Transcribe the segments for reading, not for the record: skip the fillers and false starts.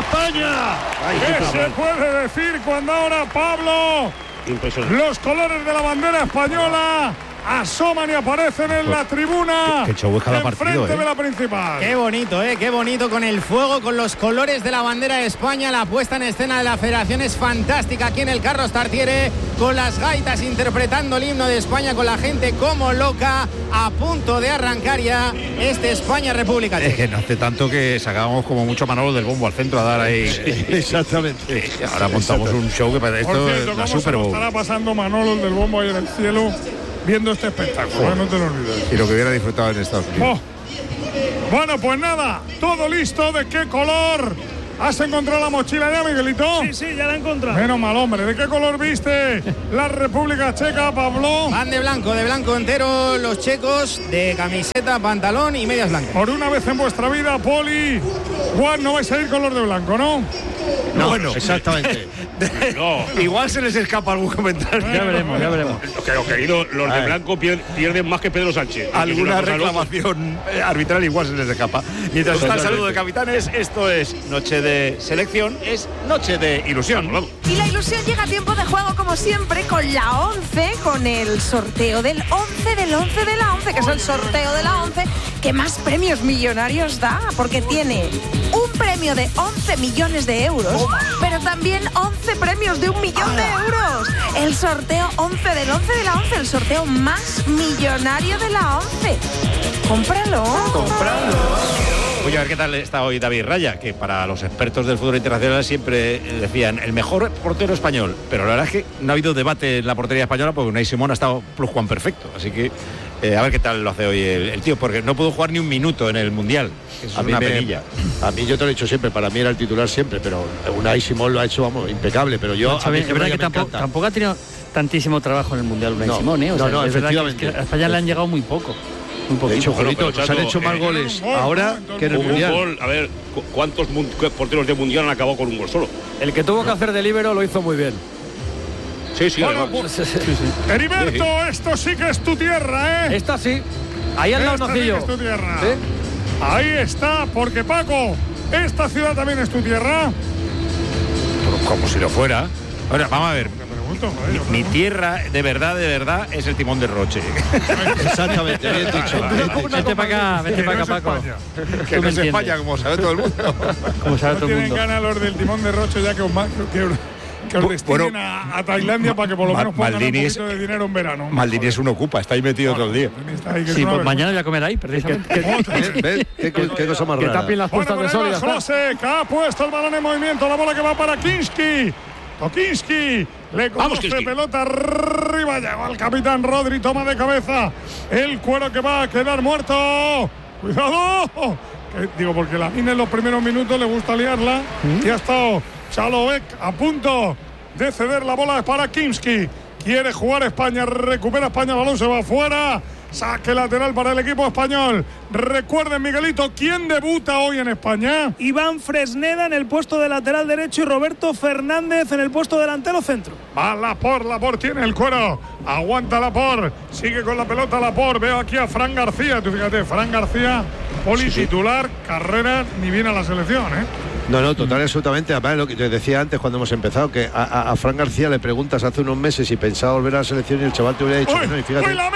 España. ¿Qué se puede decir cuando ahora, Pablo, los colores de la bandera española asoman y aparecen en la tribuna? Qué show es cada partido, enfrente de la principal. Qué bonito con el fuego, con los colores de la bandera de España. La puesta en escena de la Federación es fantástica aquí en el Carlos Tartiere, con las gaitas interpretando el himno de España, con la gente como loca, a punto de arrancar ya este España-República Checa. Es que no hace tanto que sacábamos como mucho Manolo del bombo al centro a dar ahí. Sí, exactamente. Ahora montamos un show que para esto Por cierto, es la ¿cómo Super se lo Bowl. estará pasando Manolo, el del bombo ahí en el cielo, viendo este espectáculo? No te lo olvides. Y lo que hubiera disfrutado en Estados Unidos. Bueno, pues nada, todo listo. ¿De qué color has encontrado la mochila ya, Miguelito? Sí, ya la he encontrado. Menos mal, hombre. ¿De qué color viste la República Checa, Pablo? Van de blanco entero los checos, de camiseta, pantalón y medias blancas. Por una vez en vuestra vida, Poli, Juan, no vais a ir color de blanco, ¿no? No, bueno, exactamente. No. Igual se les escapa algún comentario. Ya veremos. Querido, los de blanco pierden más que Pedro Sánchez. Alguna reclamación arbitral igual se les escapa. Mientras está el saludo de capitanes, esto es Noche de Selección, es Noche de Ilusión. Y la ilusión llega a tiempo de juego, como siempre, con la 11, con el sorteo del 11 del 11 de la 11, que es el sorteo de la 11 que más premios millonarios da, porque tiene un premio de 11 millones de euros, pero también 11 premios de 1 millón de euros. El sorteo 11 del 11 de la 11, el sorteo más millonario de la 11. ¡Cómpralo! Voy a ver qué tal está hoy David Raya, que para los expertos del fútbol internacional siempre decían el mejor portero español, pero la verdad es que no ha habido debate en la portería española porque Unai Simón ha estado pluscuan perfecto, así que a ver qué tal lo hace hoy el tío, porque no pudo jugar ni un minuto en el Mundial. Es una penilla. A mí yo te lo he dicho siempre, para mí era el titular siempre, pero Unai Simón lo ha hecho, vamos, impecable, pero yo... Es verdad que tampoco ha tenido tantísimo trabajo en el Mundial Unai Simón, ¿eh? No, efectivamente. A España le han llegado muy poco. De hecho, Jorito, nos han hecho más goles ahora que en el Mundial. Gol, a ver, ¿cuántos porteros de Mundial han acabado con un gol solo? El que tuvo que hacer de líbero lo hizo muy bien. Sí, bueno, además. Heriberto, esto sí que es tu tierra, ¿eh? Esta sí. Ahí al lado Nocillo. Sí que es tu tierra. ¿Sí? Ahí está, porque Paco, ¿esta ciudad también es tu tierra? Como si lo fuera. Ahora, vamos a ver. Mi tierra, de verdad, es el Timón de Roche. Exactamente, bien dicho. Vete para acá, Paco. Que no es España, como sabe todo el mundo. Como sabe No todo el tienen mundo. ganas los del Timón de Roche ya que os destinen a Tailandia para que por lo menos pongan un poquito de dinero en verano. Maldini es un ocupa, está ahí metido todo el día. Sí, pues mañana voy a comer ahí, precisamente. ¿Qué cosa más Que rara? tapen las puestas de sol y ya está. José, que ha puesto el balón en movimiento, la bola que va para Kinski. Tokinski le conoce pelota arriba, llegó al capitán Rodri, toma de cabeza el cuero que va a quedar muerto. ¡Cuidado! Digo, porque la mina en los primeros minutos le gusta liarla y ha estado Chalovek a punto de ceder la bola para Kinski. Quiere jugar España, recupera España, el balón se va afuera. Saque lateral para el equipo español. Recuerden, Miguelito, ¿quién debuta hoy en España? Iván Fresneda en el puesto de lateral derecho y Roberto Fernández en el puesto delantero centro. Va Laporte tiene el cuero. Aguanta Laporte. Sigue con la pelota Laporte. Veo aquí a Fran García. Tú fíjate, Fran García, titular, carrera, ni viene a la selección, ¿eh? No, total, absolutamente. Además, lo que te decía antes cuando hemos empezado, que a Fran García le preguntas hace unos meses si pensaba volver a la selección y el chaval te hubiera dicho que no. Y fíjate. ¡Uy, la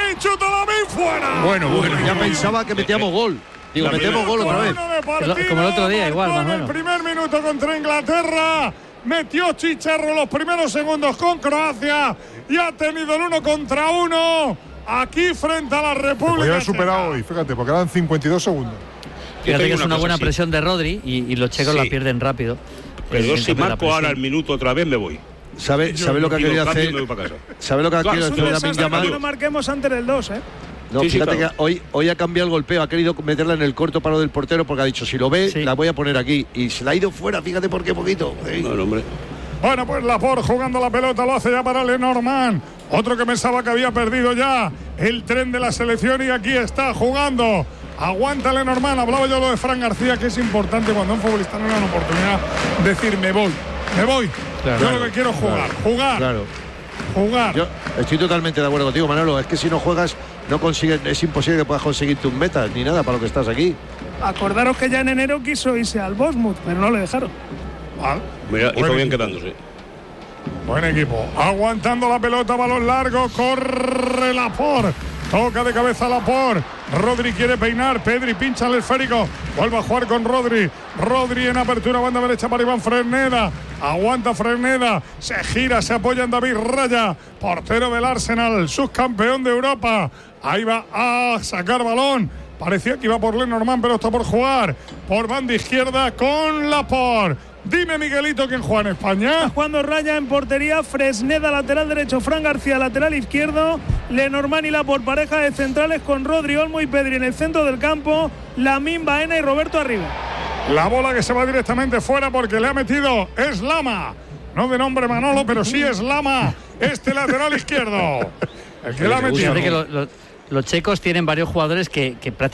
fuera! Bueno, ya pensaba que metíamos gol. Digo, metemos gol otra vez. Como el otro día, igual, más o menos. En el primer minuto contra Inglaterra, metió Chicharro los primeros segundos con Croacia y ha tenido el 1 contra 1 aquí frente a la República. Podría haber superado hoy, fíjate, porque eran 52 segundos. Fíjate que es una buena presión de Rodri y los checos la pierden rápido. Pero si marco ahora el minuto otra vez me voy. ¿Sabe lo que ha querido hacer? ¿Sabe lo que ha querido hacer Lamine Yamal? No marquemos antes del 2, ¿eh? No, fíjate que hoy ha cambiado el golpeo, ha querido meterla en el corto paro del portero porque ha dicho, si lo ve, la voy a poner aquí. Y se la ha ido fuera, fíjate por qué poquito. No, hombre. Bueno, pues Laporte jugando la pelota, lo hace ya para Lenormand. Otro que pensaba que había perdido ya el tren de la selección y aquí está jugando. Aguanta Lenormand. Hablaba yo lo de Fran García, que es importante cuando un futbolista no le da una oportunidad decir me voy. Claro, yo lo que quiero es jugar. Yo estoy totalmente de acuerdo contigo, Manolo. Es que si no juegas, no consigues, es imposible que puedas conseguir tus metas ni nada para lo que estás aquí. Acordaros que ya en enero quiso irse al Bournemouth, pero no le dejaron. Vale. Mira, hizo bien quedándose. Buen equipo. Aguantando la pelota, balón largo, corre Laporte. Toca de cabeza Laporte. Rodri quiere peinar. Pedri pincha el esférico. Vuelve a jugar con Rodri. Rodri en apertura, banda derecha para Iván Fresneda. Aguanta Fresneda. Se gira, se apoya en David Raya. Portero del Arsenal, subcampeón de Europa. Ahí va a sacar balón. Parecía que iba por Lenormand, pero está por jugar. Por banda izquierda con Laporte. Dime, Miguelito, ¿quién juega en España? Está jugando Raya en portería, Fresneda lateral derecho, Fran García lateral izquierdo, Lenormand y Laporte pareja de centrales con Rodri, Olmo y Pedri en el centro del campo, Lamine, Baena y Roberto arriba. La bola que se va directamente fuera porque le ha metido es Lama. No de nombre Manolo, pero sí es Lama, este lateral izquierdo. El que le ha metido. Fíjate que los checos tienen varios jugadores que prácticamente